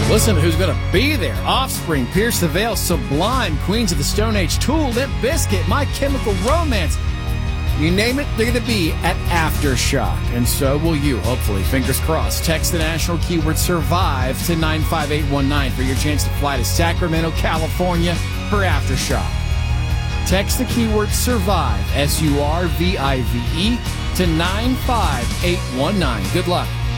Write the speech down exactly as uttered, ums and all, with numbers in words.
Listen to who's going to be there. Offspring, Pierce the Veil, Sublime, Queens of the Stone Age, Tool, Limp Bizkit, My Chemical Romance. You name it, they're going to be at Aftershock. And so will you, hopefully. Fingers crossed. Text the national keyword SURVIVE to nine five eight one nine for your chance to fly to Sacramento, California for Aftershock. Text the keyword SURVIVE, S U R V I V E, to nine five eight one nine. Good luck.